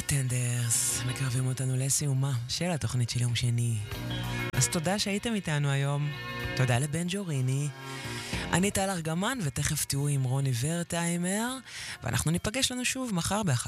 פרטנדרס מקרבים אותנו לסיומה של התוכנית של יום שני. אז תודה שהייתם איתנו היום, תודה לבן ג'וריני. אני טל ארגמן, ותכף תהיו עם רוני ורטהיימר, ואנחנו ניפגש לנו שוב מחר ב-11